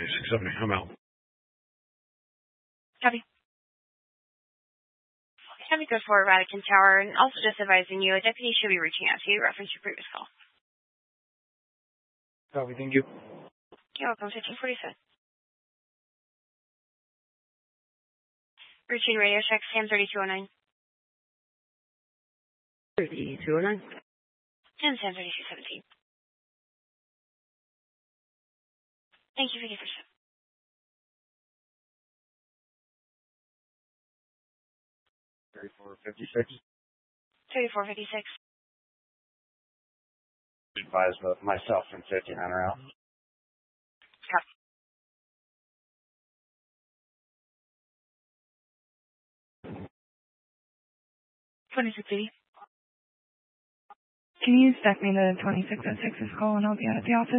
670. I'm out. Copy. Copy, go for Radican Tower, and also just advising you, a deputy should be reaching out to you, reference your previous call. Copy, thank you. You're welcome, 1547. Routine radio check, Sam 3209. 3209. And Sam 3217. Thank you for your first. 3456. 3456. Advise both myself and 59 are out. Copy. Can you stack me the 2606's call and I'll be out of the office?